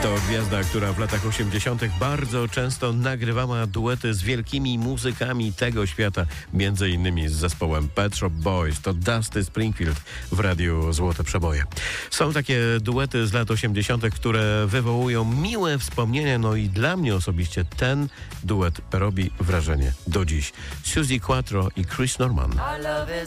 To gwiazda, która w latach 80. bardzo często nagrywała duety z wielkimi muzykami tego świata, między innymi z zespołem Pet Shop Boys. To Dusty Springfield w radiu Złote Przeboje. Są takie duety z lat 80., które wywołują miłe wspomnienia, no i dla mnie osobiście ten duet robi wrażenie do dziś. Suzi Quatro i Chris Norman.